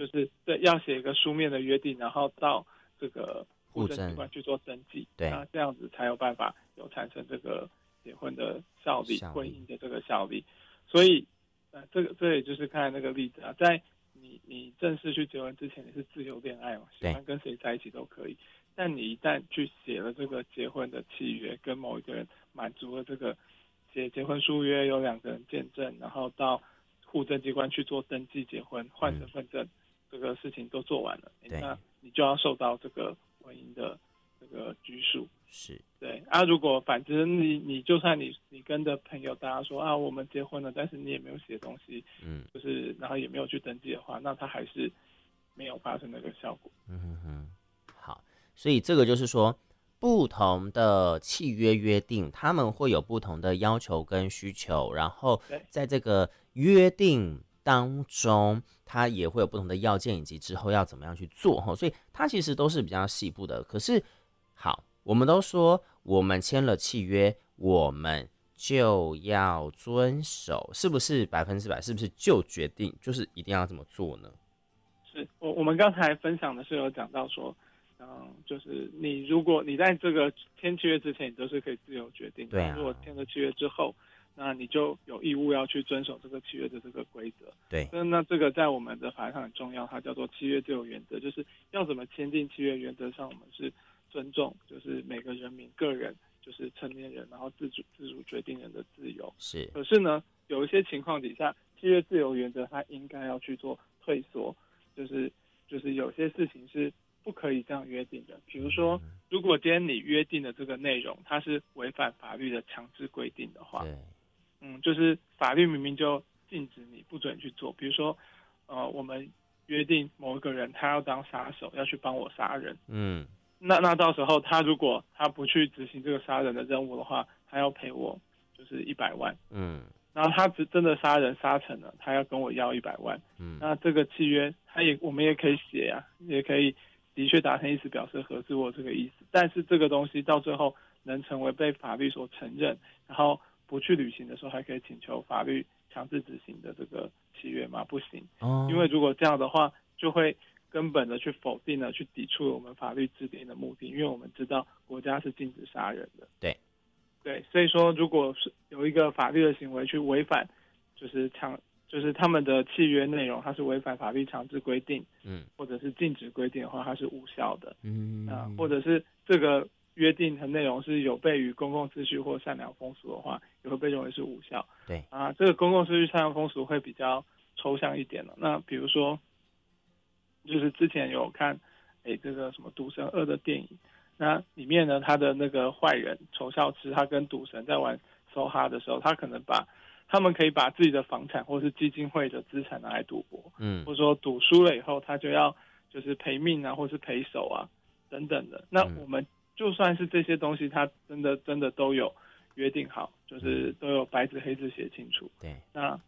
就是对要写一个书面的约定，然后到这个户政机关去做登记， 对， 那这样子才有办法有产生这个结婚的效力，婚姻的这个效力。所以这也就是看那个例子啊，在你正式去结婚之前，你是自由恋爱嘛，喜欢跟谁在一起都可以。但你一旦去写了这个结婚的契约，跟某一个人满足了这个结婚书约，有2个人见证，然后到户政机关去做登记结婚，换身份证，这个事情都做完了，那你就要受到这个婚姻的这个拘束。 是， 对啊。如果反之你就算你跟着朋友大家说啊我们结婚了，但是你也没有写东西，就是然后也没有去登记的话，那它还是没有发生那个效果。 好，所以这个就是说不同的契约约定他们会有不同的要求跟需求，然后在这个约定当中它也会有不同的要件以及之后要怎么样去做，所以它其实都是比较细部的。可是好，我们都说我们签了契约我们就要遵守，是不是100%？是不是就决定就是一定要这么做呢？ 是我们刚才分享的是有讲到说就是如果你在这个签契约之前，你都是可以自由决定的。对啊。如果签了契约之后，那你就有义务要去遵守这个契约的这个规则。 对。 那这个在我们的法律上很重要，它叫做契约自由原则，就是要怎么签订契约，原则上我们是尊重，就是每个人民个人，就是成年人，然后自主决定人的自由。 是。 可是呢，有一些情况底下，契约自由原则它应该要去做退缩，就是有些事情是不可以这样约定的。比如说，如果今天你约定的这个内容它是违反法律的强制规定的话，就是法律明明就禁止你不准去做。比如说我们约定某一个人他要当杀手，要去帮我杀人，那到时候他如果他不去执行这个杀人的任务的话，他要赔我就是100万，然后他真的杀人杀成了，他要跟我要100万，那这个契约我们也可以写啊，也可以的确达成意思表示合适我这个意思，但是这个东西到最后能成为被法律所承认，然后不去履行的时候，还可以请求法律强制执行的这个契约吗？不行，因为如果这样的话，就会根本的去否定了，去抵触我们法律制定的目的，因为我们知道国家是禁止杀人的。对，所以说如果是有一个法律的行为去违反，就是他们的契约内容，它是违反法律强制规定，或者是禁止规定的话，它是无效的，或者是这个约定的内容是有悖于公共秩序或善良风俗的话，也会被认为是无效。 对啊，这个公共秩序善良风俗会比较抽象一点了。那比如说，就是之前有看这个什么《赌神2》的电影，那里面呢，他的那个坏人仇孝痴，他跟赌神在玩梭哈的时候，他们可以把自己的房产或是基金会的资产拿来赌博，或者说赌输了以后，他就要就是赔命啊，或是赔手啊等等的。那我们就算是这些东西，他真的都有约定好，就是都有白纸黑字写清楚。 对，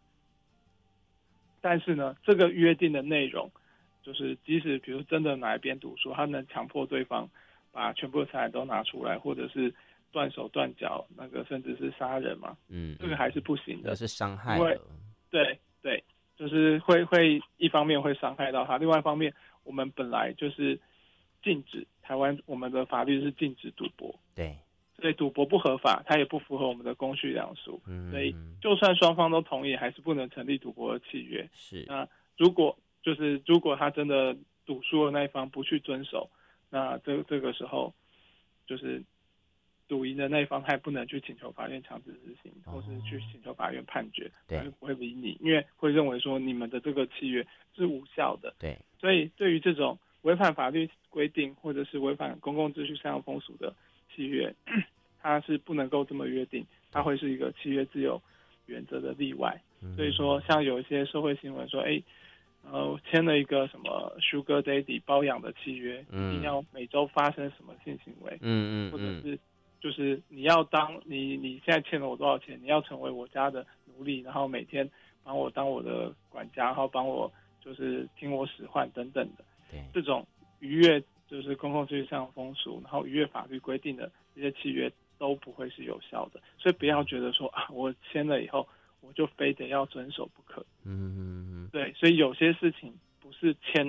但是呢，这个约定的内容，就是即使比如真的哪一边赌输，他能强迫对方把全部的财产都拿出来，或者是断手断脚，那个甚至是杀人嘛，这个还是不行的， 这是伤害了。 对，就是会一方面会伤害到他，另外一方面我们本来就是禁止台湾，我们的法律是禁止赌博， 对， 所以赌博不合法，它也不符合我们的公序良俗，所以就算双方都同意，还是不能成立赌博的契约。 是， 那如果他真的赌输的那一方不去遵守，那这个时候就是赌赢的那一方他也不能去请求法院强制执行，或是去请求法院判决，他就不会理你，因为会认为说你们的这个契约是无效的。 对， 所以对于这种违反法律规定或者是违反公共秩序善良风俗的契约，它是不能够这么约定，它会是一个契约自由原则的例外。所以说像有一些社会新闻说签了一个什么 Sugar Daddy 包养的契约，一定要每周发生什么性行为，或者是就是你要你现在欠了我多少钱，你要成为我家的奴隶，然后每天帮我当我的管家，然后帮我就是听我使唤等等的，这种逾越就是公共秩序上风俗，然后逾越法律规定的这些契约都不会是有效的。所以不要觉得说我签了以后我就非得要遵守不可。对，所以有些事情不是签